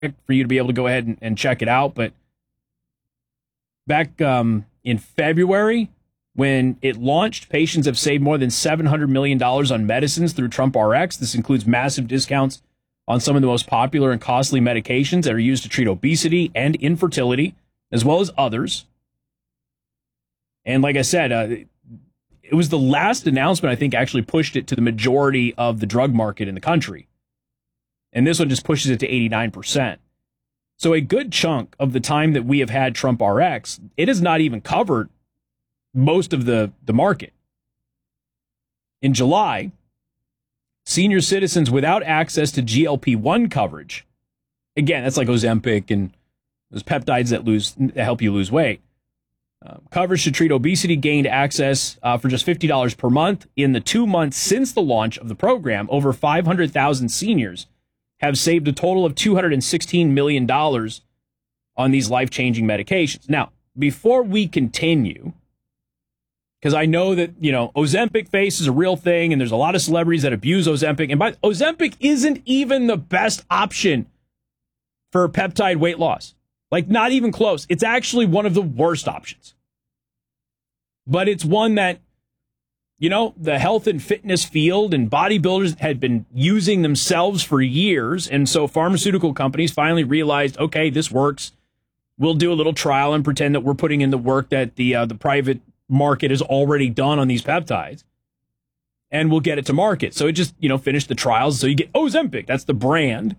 for you to be able to go ahead and check it out. But back in February, when it launched, patients have saved more than $700 million on medicines through Trump RX. This includes massive discounts on some of the most popular and costly medications that are used to treat obesity and infertility, as well as others. And like I said, it was the last announcement I think actually pushed it to the majority of the drug market in the country. And this one just pushes it to 89%. So a good chunk of the time that we have had Trump RX, it has not even covered most of the market. In July, senior citizens without access to GLP-1 coverage, again, that's like Ozempic and those peptides that help you lose weight. Coverage to treat obesity gained access for just $50 per month. In the 2 months since the launch of the program, over 500,000 seniors have saved a total of $216 million on these life-changing medications. Now, before we continue, because I know that, Ozempic face is a real thing, and there's a lot of celebrities that abuse Ozempic. And Ozempic isn't even the best option for peptide weight loss. Like, not even close. It's actually one of the worst options. But it's one that, the health and fitness field and bodybuilders had been using themselves for years. And so pharmaceutical companies finally realized, okay, this works. We'll do a little trial and pretend that we're putting in the work that the private market has already done on these peptides, and we'll get it to market. So it just, finished the trials. So you get Ozempic. That's the brand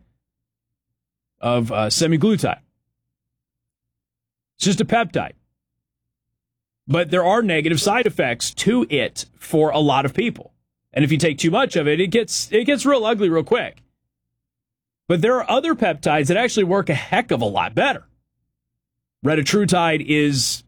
of semaglutide. It's just a peptide. But there are negative side effects to it for a lot of people. And if you take too much of it, it gets real ugly real quick. But there are other peptides that actually work a heck of a lot better. Retatrutide is...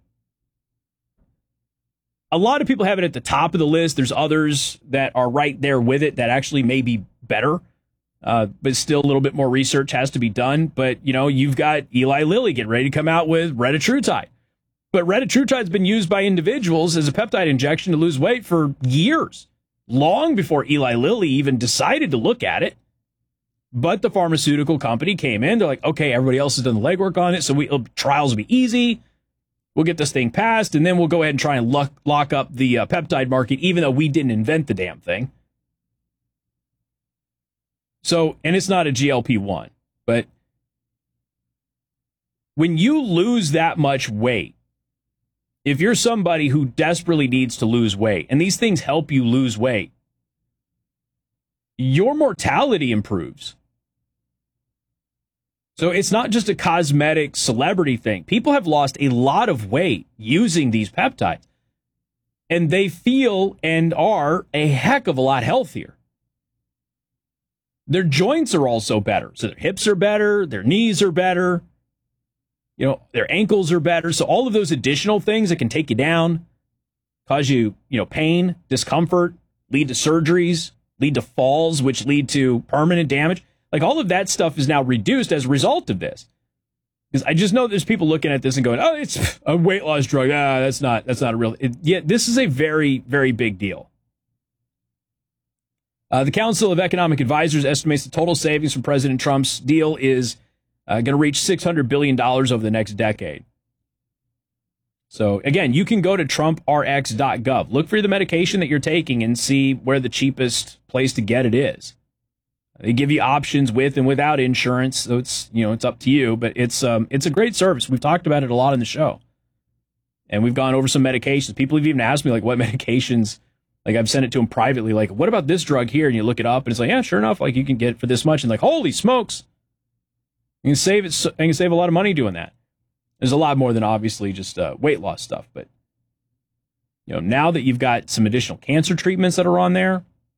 A lot of people have it at the top of the list. There's others that are right there with it that actually may be better. But still a little bit more research has to be done. But, you've got Eli Lilly getting ready to come out with retatrutide. But retatrutide's been used by individuals as a peptide injection to lose weight for years, long before Eli Lilly even decided to look at it. But the pharmaceutical company came in. They're like, okay, everybody else has done the legwork on it, so trials will be easy. We'll get this thing passed, and then we'll go ahead and try and lock up the peptide market, even though we didn't invent the damn thing. So, and it's not a GLP-1, but when you lose that much weight, if you're somebody who desperately needs to lose weight, and these things help you lose weight, your mortality improves. So it's not just a cosmetic celebrity thing. People have lost a lot of weight using these peptides, and they feel and are a heck of a lot healthier. Their joints are also better. So their hips are better, their knees are better, their ankles are better. So all of those additional things that can take you down, cause you, pain, discomfort, lead to surgeries, lead to falls, which lead to permanent damage. Like, all of that stuff is now reduced as a result of this. Because I just know there's people looking at this and going, oh, it's a weight loss drug. That's not a real... this is a very, very big deal. The Council of Economic Advisors estimates the total savings from President Trump's deal is going to reach $600 billion over the next decade. So, again, you can go to trumprx.gov. Look for the medication that you're taking and see where the cheapest place to get it is. They give you options with and without insurance, so it's up to you. But it's a great service. We've talked about it a lot on the show, and we've gone over some medications. People have even asked me like what medications. Like, I've sent it to them privately. Like, what about this drug here? And you look it up, and it's like, yeah, sure enough, like you can get it for this much. And like, holy smokes, you can save it. You can save a lot of money doing that. There's a lot more than obviously just weight loss stuff, but now that you've got some additional cancer treatments that are on there,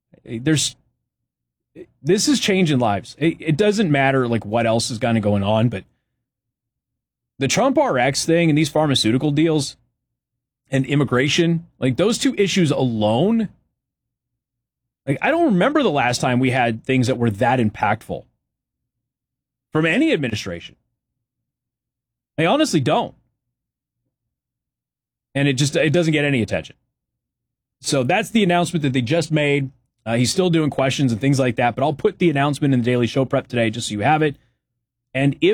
this is changing lives. It doesn't matter like what else is kind of going on, but the Trump RX thing and these pharmaceutical deals and immigration, like those two issues alone, like I don't remember the last time we had things that were that impactful from any administration. I honestly don't. And it doesn't get any attention. So that's the announcement that they just made. He's still doing questions and things like that, but I'll put the announcement in the Daily Show Prep today just so you have it. And if